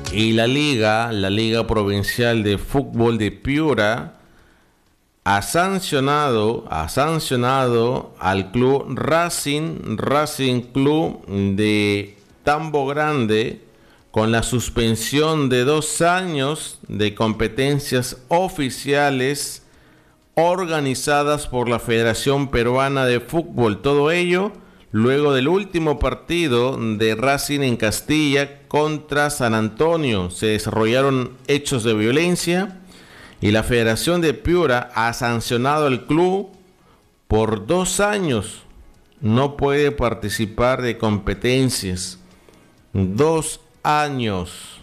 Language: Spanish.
Y la Liga Provincial de Fútbol de Piura, ha sancionado al club Racing Club de Tambo Grande con la suspensión de 2 años de competencias oficiales organizadas por la Federación Peruana de Fútbol. Todo ello luego del último partido de Racing en Castilla contra San Antonio. Se desarrollaron hechos de violencia y la Federación de Piura ha sancionado al club por 2 años. No puede participar de competencias. 2 años.